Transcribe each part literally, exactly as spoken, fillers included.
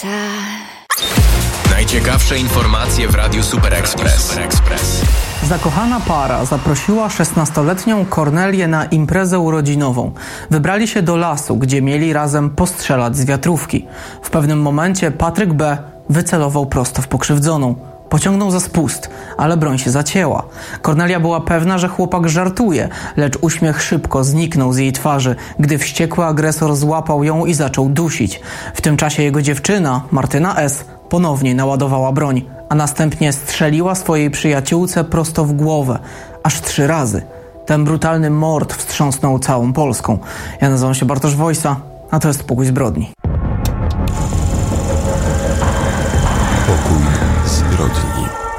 Najciekawsze informacje w Radiu Super Express. Super Express. Zakochana para zaprosiła szesnastoletnią Kornelię na imprezę urodzinową. Wybrali się do lasu, gdzie mieli razem postrzelać z wiatrówki. W pewnym momencie Patryk B. wycelował prosto w pokrzywdzoną. Pociągnął za spust, ale broń się zacięła. Kornelia była pewna, że chłopak żartuje, lecz uśmiech szybko zniknął z jej twarzy, gdy wściekły agresor złapał ją i zaczął dusić. W tym czasie jego dziewczyna, Martyna S., ponownie naładowała broń, a następnie strzeliła swojej przyjaciółce prosto w głowę, aż trzy razy. Ten brutalny mord wstrząsnął całą Polską. Ja nazywam się Bartosz Wojsa, a to jest Pokój Zbrodni. Pokój Zbrodni.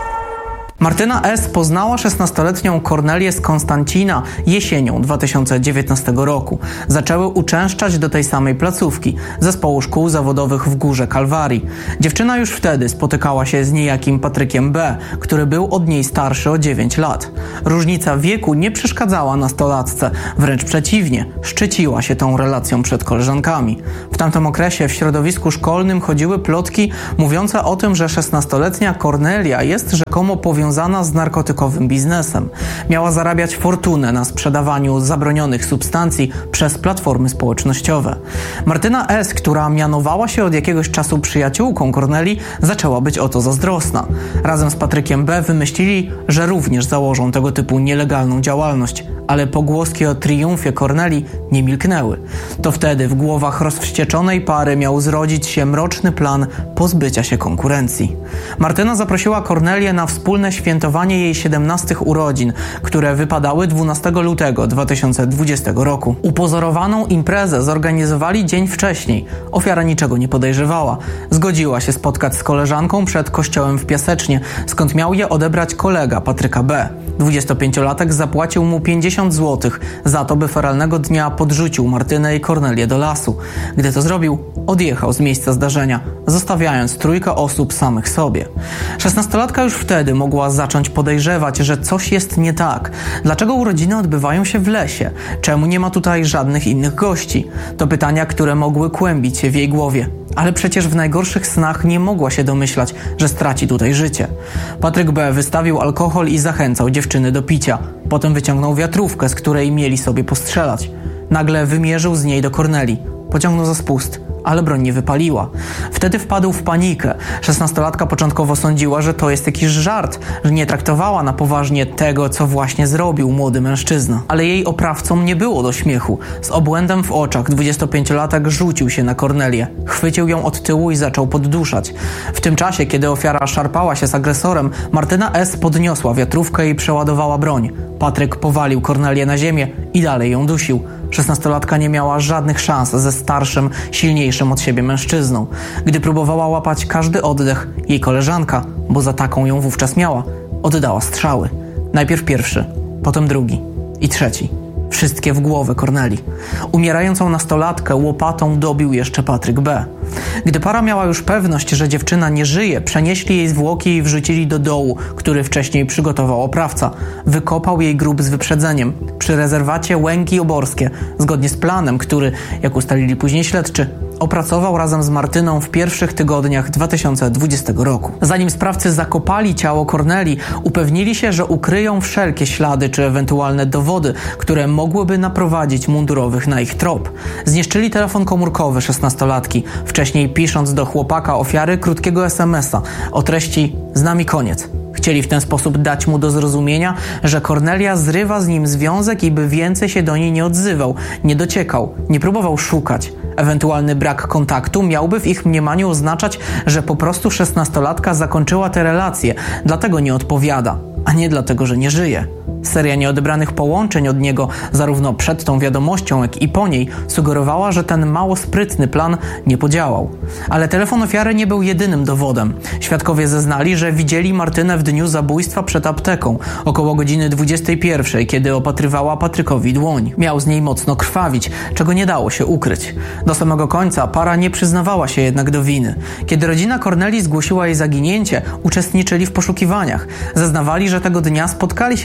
Martyna S. poznała szesnastoletnią Kornelię z Konstancina jesienią dwa tysiące dziewiętnastego roku. Zaczęły uczęszczać do tej samej placówki, zespołu szkół zawodowych w Górze Kalwarii. Dziewczyna już wtedy spotykała się z niejakim Patrykiem B., który był od niej starszy o dziewięć lat. Różnica wieku nie przeszkadzała nastolatce, wręcz przeciwnie, szczyciła się tą relacją przed koleżankami. W tamtym okresie w środowisku szkolnym chodziły plotki mówiące o tym, że szesnastoletnia Kornelia jest rzekomo powiązana z narkotykowym biznesem. Miała zarabiać fortunę na sprzedawaniu zabronionych substancji przez platformy społecznościowe. Martyna S., która mianowała się od jakiegoś czasu przyjaciółką Kornelii, zaczęła być o to zazdrosna. Razem z Patrykiem B. wymyślili, że również założą tego typu nielegalną działalność, ale pogłoski o triumfie Kornelii nie milknęły. To wtedy w głowach rozwścieczonej pary miał zrodzić się mroczny plan pozbycia się konkurencji. Martyna zaprosiła Kornelię na wspólne świętowanie jej siedemnastych urodzin, które wypadały dwunastego lutego dwa tysiące dwudziestego roku. Upozorowaną imprezę zorganizowali dzień wcześniej. Ofiara niczego nie podejrzewała. Zgodziła się spotkać z koleżanką przed kościołem w Piasecznie, skąd miał je odebrać kolega Patryka B. dwudziestopięciolatek zapłacił mu pięćdziesiąt złotych za to, by feralnego dnia podrzucił Martynę i Kornelię do lasu. Gdy to zrobił, odjechał z miejsca zdarzenia, zostawiając trójkę osób samych sobie. Szesnastolatka już wtedy mogła zacząć podejrzewać, że coś jest nie tak. Dlaczego urodziny odbywają się w lesie? Czemu nie ma tutaj żadnych innych gości? To pytania, które mogły kłębić się w jej głowie. Ale przecież w najgorszych snach nie mogła się domyślać, że straci tutaj życie. Patryk B. wystawił alkohol i zachęcał dziewczyny do picia. Potem wyciągnął wiatrówkę, z której mieli sobie postrzelać. Nagle wymierzył z niej do Kornelii. Pociągnął za spust, ale broń nie wypaliła. Wtedy wpadł w panikę. Szesnastolatka początkowo sądziła, że to jest jakiś żart, że nie traktowała na poważnie tego, co właśnie zrobił młody mężczyzna. Ale jej oprawcom nie było do śmiechu. Z obłędem w oczach dwudziestopięciolatek rzucił się na Kornelię. Chwycił ją od tyłu i zaczął podduszać. W tym czasie, kiedy ofiara szarpała się z agresorem, Martyna S. podniosła wiatrówkę i przeładowała broń. Patryk powalił Kornelię na ziemię i dalej ją dusił. Szesnastolatka nie miała żadnych szans ze starszym, silniejszym od siebie mężczyzną. Gdy próbowała łapać każdy oddech, jej koleżanka, bo za taką ją wówczas miała, oddała strzały. Najpierw pierwszy, potem drugi i trzeci. Wszystkie w głowę Kornelii. Umierającą nastolatkę łopatą dobił jeszcze Patryk B. Gdy para miała już pewność, że dziewczyna nie żyje, przenieśli jej zwłoki i wrzucili do dołu, który wcześniej przygotował oprawca. Wykopał jej grób z wyprzedzeniem przy rezerwacie Łęki Oborskie, zgodnie z planem, który, jak ustalili później śledczy, opracował razem z Martyną w pierwszych tygodniach dwa tysiące dwudziestego roku. Zanim sprawcy zakopali ciało Kornelii, upewnili się, że ukryją wszelkie ślady czy ewentualne dowody, które mogłyby naprowadzić mundurowych na ich trop. Zniszczyli telefon komórkowy szesnastolatki, wcześniej pisząc do chłopaka ofiary krótkiego es em es a o treści „Z nami koniec”. Chcieli w ten sposób dać mu do zrozumienia, że Kornelia zrywa z nim związek i by więcej się do niej nie odzywał, nie dociekał, nie próbował szukać. Ewentualny brak kontaktu miałby w ich mniemaniu oznaczać, że po prostu szesnastolatka zakończyła te relacje, dlatego nie odpowiada, a nie dlatego, że nie żyje. Seria nieodebranych połączeń od niego, zarówno przed tą wiadomością, jak i po niej, sugerowała, że ten mało sprytny plan nie podziałał. Ale telefon ofiary nie był jedynym dowodem. Świadkowie zeznali, że widzieli Martynę w dniu zabójstwa przed apteką, około godziny dwudziestej pierwszej, kiedy opatrywała Patrykowi dłoń. Miał z niej mocno krwawić, czego nie dało się ukryć. Do samego końca para nie przyznawała się jednak do winy. Kiedy rodzina Kornelii zgłosiła jej zaginięcie, uczestniczyli w poszukiwaniach. Zeznawali, że tego dnia spotkali się co prawda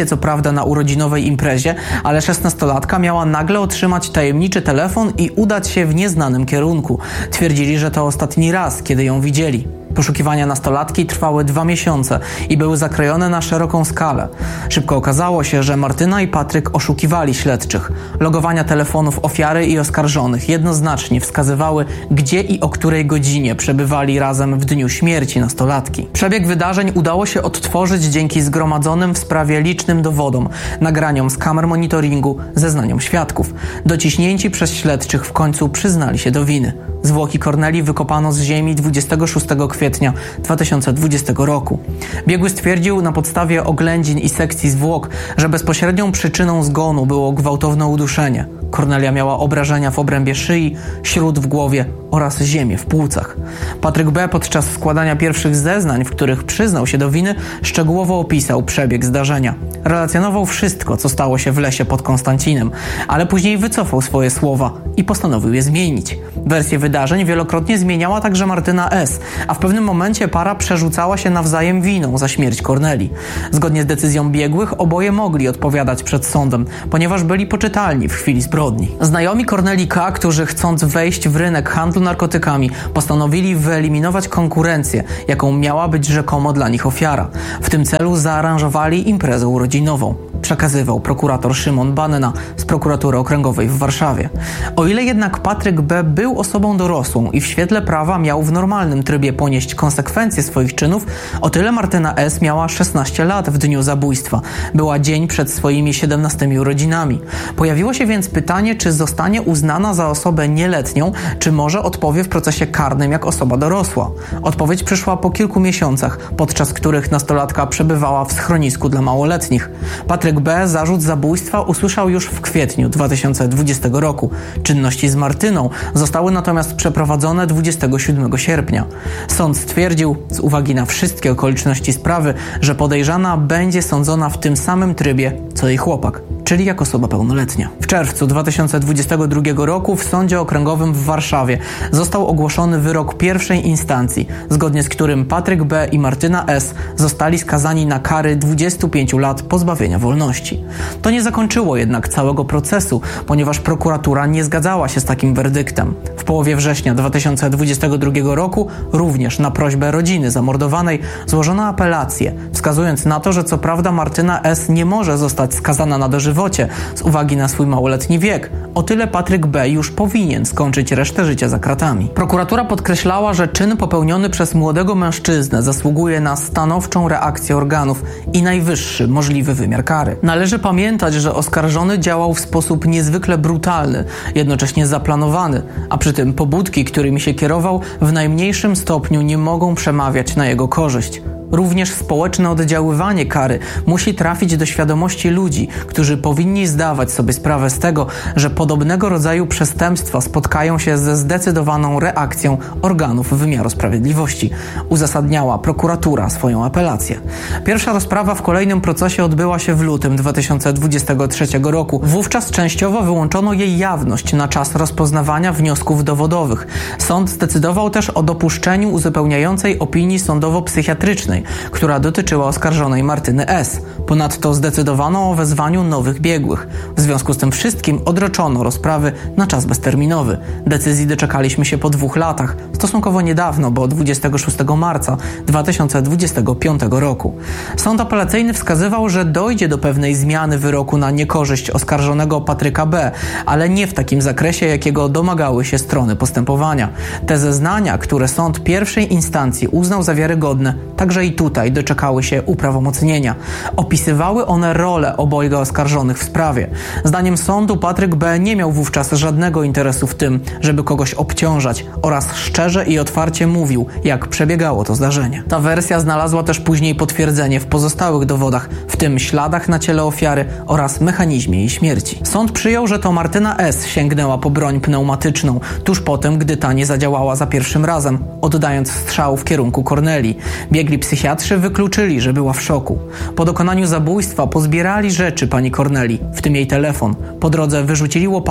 urodę na urodzinowej imprezie, ale szesnastolatka miała nagle otrzymać tajemniczy telefon i udać się w nieznanym kierunku. Twierdzili, że to ostatni raz, kiedy ją widzieli. Poszukiwania nastolatki trwały dwa miesiące i były zakrojone na szeroką skalę. Szybko okazało się, że Martyna i Patryk oszukiwali śledczych. Logowania telefonów ofiary i oskarżonych jednoznacznie wskazywały, gdzie i o której godzinie przebywali razem w dniu śmierci nastolatki. Przebieg wydarzeń udało się odtworzyć dzięki zgromadzonym w sprawie licznym dowodom, nagraniom z kamer monitoringu, zeznaniom świadków. Dociśnięci przez śledczych w końcu przyznali się do winy. Zwłoki Kornelii wykopano z ziemi dwudziestego szóstego kwietnia dwa tysiące dwudziestego roku. Biegły stwierdził na podstawie oględzin i sekcji zwłok, że bezpośrednią przyczyną zgonu było gwałtowne uduszenie. Kornelia miała obrażenia w obrębie szyi, śród w głowie oraz ziemię w płucach. Patryk B. podczas składania pierwszych zeznań, w których przyznał się do winy, szczegółowo opisał przebieg zdarzenia. Relacjonował wszystko, co stało się w lesie pod Konstancinem, ale później wycofał swoje słowa i postanowił je zmienić. Wersję wydarzeń wielokrotnie zmieniała także Martyna S., a w pewnym momencie para przerzucała się nawzajem winą za śmierć Kornelii. Zgodnie z decyzją biegłych oboje mogli odpowiadać przed sądem, ponieważ byli poczytalni w chwili zbrodni. Znajomi Kornelii K., którzy chcąc wejść w rynek handlu narkotykami, postanowili wyeliminować konkurencję, jaką miała być rzekomo dla nich ofiara. W tym celu zaaranżowali imprezę urodzinową. Przekazywał prokurator Szymon Banena z prokuratury okręgowej w Warszawie. O ile jednak Patryk B. był osobą dorosłą i w świetle prawa miał w normalnym trybie ponieść konsekwencje swoich czynów, o tyle Martyna S. miała szesnaście lat w dniu zabójstwa. Była dzień przed swoimi siedemnastymi urodzinami. Pojawiło się więc pytanie, czy zostanie uznana za osobę nieletnią, czy może odpowie w procesie karnym jak osoba dorosła. Odpowiedź przyszła po kilku miesiącach, podczas których nastolatka przebywała w schronisku dla małoletnich. Patryk B. zarzut zabójstwa usłyszał już w kwietniu dwa tysiące dwudziestego roku. Czynności z Martyną zostały natomiast przeprowadzone dwudziestego siódmego sierpnia. Sąd stwierdził, z uwagi na wszystkie okoliczności sprawy, że podejrzana będzie sądzona w tym samym trybie, co jej chłopak, czyli jak osoba pełnoletnia. W czerwcu dwa tysiące dwudziestego drugiego roku w Sądzie Okręgowym w Warszawie został ogłoszony wyrok pierwszej instancji, zgodnie z którym Patryk B. i Martyna S. zostali skazani na kary dwudziestu pięciu lat pozbawienia wolności. To nie zakończyło jednak całego procesu, ponieważ prokuratura nie zgadzała się z takim werdyktem. W połowie września dwa tysiące dwudziestego drugiego roku również na prośbę rodziny zamordowanej złożono apelację, wskazując na to, że co prawda Martyna S. nie może zostać skazana na dożywocie z uwagi na swój małoletni wiek, o tyle Patryk B. już powinien skończyć resztę życia za kratami. Prokuratura podkreślała, że czyn popełniony przez młodego mężczyznę zasługuje na stanowczą reakcję organów i najwyższy możliwy wymiar kary. Należy pamiętać, że oskarżony działał w sposób niezwykle brutalny, jednocześnie zaplanowany, a przy tym pobudki, którymi się kierował, w najmniejszym stopniu nie mogą przemawiać na jego korzyść. Również społeczne oddziaływanie kary musi trafić do świadomości ludzi, którzy powinni zdawać sobie sprawę z tego, że podobnego rodzaju przestępstwa spotkają się ze zdecydowaną reakcją organów wymiaru sprawiedliwości. Uzasadniała prokuratura swoją apelację. Pierwsza rozprawa w kolejnym procesie odbyła się w lutym dwa tysiące dwudziestego trzeciego roku. Wówczas częściowo wyłączono jej jawność na czas rozpoznawania wniosków dowodowych. Sąd zdecydował też o dopuszczeniu uzupełniającej opinii sądowo-psychiatrycznej, która dotyczyła oskarżonej Martyny S. Ponadto zdecydowano o wezwaniu nowych biegłych. W związku z tym wszystkim odroczono rozprawy na czas bezterminowy. Decyzji doczekaliśmy się po dwóch latach, stosunkowo niedawno, bo dwudziestego szóstego marca dwa tysiące dwudziestego piątego roku. Sąd apelacyjny wskazywał, że dojdzie do pewnej zmiany wyroku na niekorzyść oskarżonego Patryka B., ale nie w takim zakresie, jakiego domagały się strony postępowania. Te zeznania, które sąd pierwszej instancji uznał za wiarygodne, także i tutaj doczekały się uprawomocnienia. Opisywały one rolę obojga oskarżonych w sprawie. Zdaniem sądu Patryk B. nie miał wówczas żadnego interesu w tym, żeby kogoś obciążać oraz szczerze i otwarcie mówił, jak przebiegało to zdarzenie. Ta wersja znalazła też później potwierdzenie w pozostałych dowodach, w tym śladach na ciele ofiary oraz mechanizmie jej śmierci. Sąd przyjął, że to Martyna S. sięgnęła po broń pneumatyczną tuż po tym, gdy ta nie zadziałała za pierwszym razem, oddając strzał w kierunku Kornelii. Biegli psychiatrzy wykluczyli, że była w szoku. Po dokonaniu zabójstwa pozbierali rzeczy pani Kornelii, w tym jej telefon. Po drodze wyrzucili łopatę,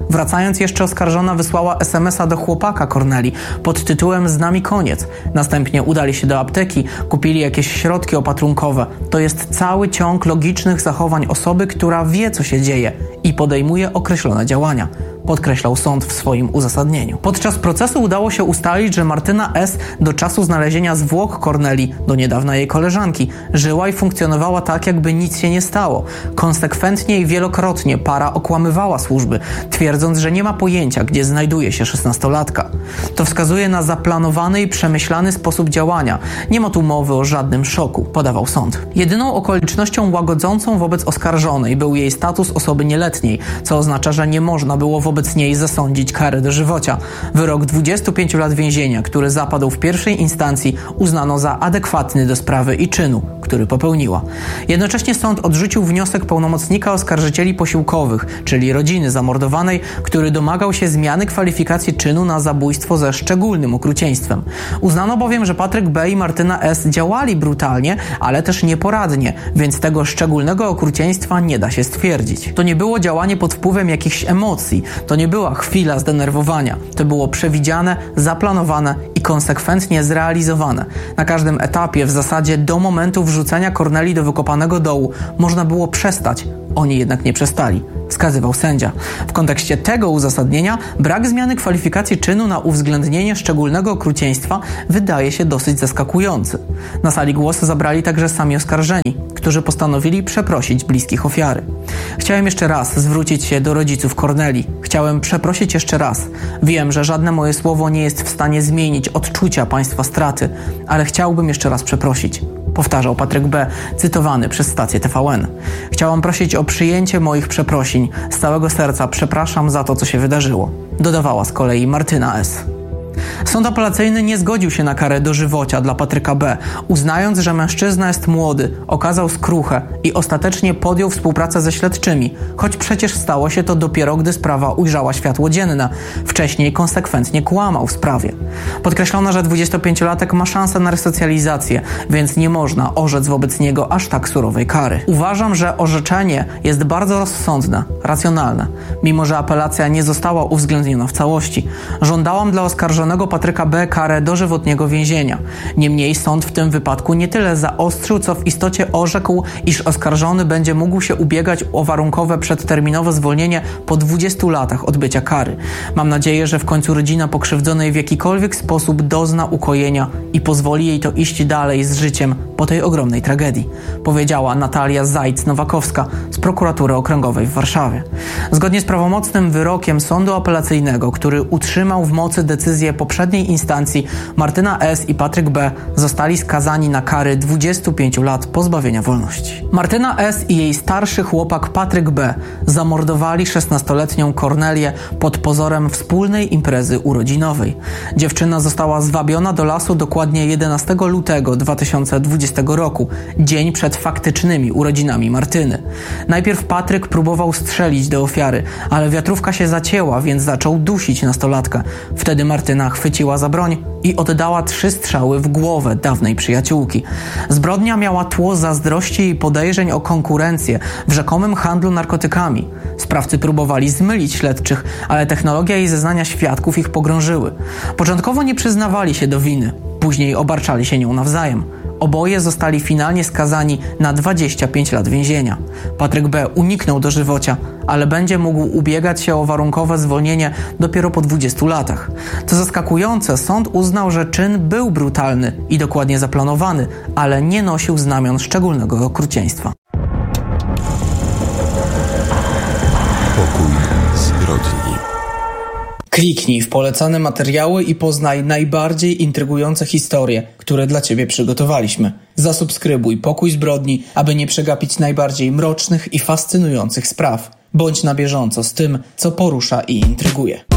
Wracając jeszcze, oskarżona wysłała es em es a do chłopaka Korneli pod tytułem „Z nami koniec”. Następnie udali się do apteki, kupili jakieś środki opatrunkowe. To jest cały ciąg logicznych zachowań osoby, która wie, co się dzieje i podejmuje określone działania, podkreślał sąd w swoim uzasadnieniu. Podczas procesu udało się ustalić, że Martyna S. do czasu znalezienia zwłok Korneli, do niedawna jej koleżanki, żyła i funkcjonowała tak, jakby nic się nie stało. Konsekwentnie i wielokrotnie para okłamywała służby, twierdząc, że nie ma pojęcia, gdzie znajduje się szesnastolatka. To wskazuje na zaplanowany i przemyślany sposób działania. Nie ma tu mowy o żadnym szoku, podawał sąd. Jedyną okolicznością łagodzącą wobec oskarżonej był jej status osoby nieletniej, co oznacza, że nie można było wobec wobec niej zasądzić karę dożywocia. Wyrok dwudziestu pięciu lat więzienia, który zapadł w pierwszej instancji, uznano za adekwatny do sprawy i czynu, który popełniła. Jednocześnie sąd odrzucił wniosek pełnomocnika oskarżycieli posiłkowych, czyli rodziny zamordowanej, który domagał się zmiany kwalifikacji czynu na zabójstwo ze szczególnym okrucieństwem. Uznano bowiem, że Patryk B. i Martyna S. działali brutalnie, ale też nieporadnie, więc tego szczególnego okrucieństwa nie da się stwierdzić. To nie było działanie pod wpływem jakichś emocji, to nie była chwila zdenerwowania. To było przewidziane, zaplanowane i konsekwentnie zrealizowane. Na każdym etapie, w zasadzie do momentu wrzucenia Korneli do wykopanego dołu, można było przestać. Oni jednak nie przestali, wskazywał sędzia. W kontekście tego uzasadnienia brak zmiany kwalifikacji czynu na uwzględnienie szczególnego okrucieństwa wydaje się dosyć zaskakujący. Na sali głos zabrali także sami oskarżeni, którzy postanowili przeprosić bliskich ofiary. Chciałem jeszcze raz zwrócić się do rodziców Korneli. Chciałem przeprosić jeszcze raz. Wiem, że żadne moje słowo nie jest w stanie zmienić odczucia państwa straty, ale chciałbym jeszcze raz przeprosić, powtarzał Patryk B., cytowany przez stację T V N. Chciałam prosić o przyjęcie moich przeprosin. Z całego serca przepraszam za to, co się wydarzyło, dodawała z kolei Martyna S. Sąd apelacyjny nie zgodził się na karę dożywocia dla Patryka B., uznając, że mężczyzna jest młody, okazał skruchę i ostatecznie podjął współpracę ze śledczymi, choć przecież stało się to dopiero, gdy sprawa ujrzała światło dzienne. Wcześniej konsekwentnie kłamał w sprawie. Podkreślono, że dwudziestopięciolatek ma szansę na resocjalizację, więc nie można orzec wobec niego aż tak surowej kary. Uważam, że orzeczenie jest bardzo rozsądne, racjonalne, mimo że apelacja nie została uwzględniona w całości. Żądałam dla oskarżonego Patryka B. karę dożywotniego więzienia. Niemniej sąd w tym wypadku nie tyle zaostrzył, co w istocie orzekł, iż oskarżony będzie mógł się ubiegać o warunkowe przedterminowe zwolnienie po dwudziestu latach odbycia kary. Mam nadzieję, że w końcu rodzina pokrzywdzonej w jakikolwiek sposób dozna ukojenia i pozwoli jej to iść dalej z życiem po tej ogromnej tragedii, powiedziała Natalia Zajc-Nowakowska z prokuratury okręgowej w Warszawie. Zgodnie z prawomocnym wyrokiem sądu apelacyjnego, który utrzymał w mocy decyzję poprzedniej instancji, Martyna S. i Patryk B. zostali skazani na kary dwudziestu pięciu lat pozbawienia wolności. Martyna S. i jej starszy chłopak Patryk B. zamordowali szesnastoletnią Kornelię pod pozorem wspólnej imprezy urodzinowej. Dziewczyna została zwabiona do lasu dokładnie jedenastego lutego dwa tysiące dwudziestego roku, dzień przed faktycznymi urodzinami Martyny. Najpierw Patryk próbował strzelić do ofiary, ale wiatrówka się zacięła, więc zaczął dusić nastolatkę. Wtedy Martyna chwyciła za broń i oddała trzy strzały w głowę dawnej przyjaciółki. Zbrodnia miała tło zazdrości i podejrzeń o konkurencję w rzekomym handlu narkotykami. Sprawcy próbowali zmylić śledczych, ale technologia i zeznania świadków ich pogrążyły. Początkowo nie przyznawali się do winy, później obarczali się nią nawzajem. Oboje zostali finalnie skazani na dwadzieścia pięć lat więzienia. Patryk B. uniknął dożywocia, ale będzie mógł ubiegać się o warunkowe zwolnienie dopiero po dwudziestu latach. Co zaskakujące, sąd uznał, że czyn był brutalny i dokładnie zaplanowany, ale nie nosił znamion szczególnego okrucieństwa. Pokój zbrodni. Kliknij w polecane materiały i poznaj najbardziej intrygujące historie, które dla Ciebie przygotowaliśmy. Zasubskrybuj Pokój Zbrodni, aby nie przegapić najbardziej mrocznych i fascynujących spraw. Bądź na bieżąco z tym, co porusza i intryguje.